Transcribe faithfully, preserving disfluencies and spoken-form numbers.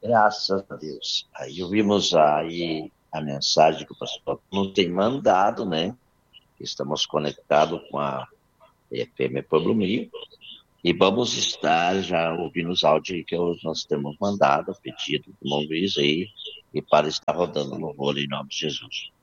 Graças a Deus. Aí ouvimos aí a mensagem que o pastor nos tem mandado, né? Estamos conectados com a F M Pueblo Mil e vamos estar já ouvindo os áudios que nós temos mandado, pedido do irmão Luiz aí, e para estar rodando louvor em nome de Jesus.